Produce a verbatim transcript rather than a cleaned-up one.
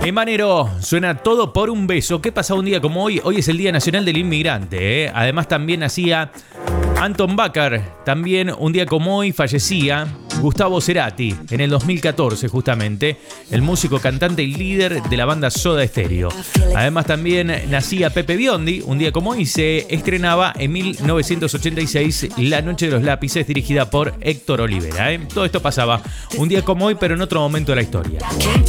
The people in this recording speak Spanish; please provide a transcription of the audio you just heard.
Emanero, suena todo por un beso. ¿Qué pasa un día como hoy? Hoy es el Día Nacional del Inmigrante, ¿eh? Además también hacía Anton Bakar. También un día como hoy fallecía Gustavo Cerati en el dos mil catorce justamente. El músico, cantante y líder de la banda Soda Stereo. Además también nacía Pepe Biondi. Un día como hoy se estrenaba en mil novecientos ochenta y seis La Noche de los Lápices, dirigida por Héctor Olivera, ¿eh? Todo esto pasaba un día como hoy, pero en otro momento de la historia.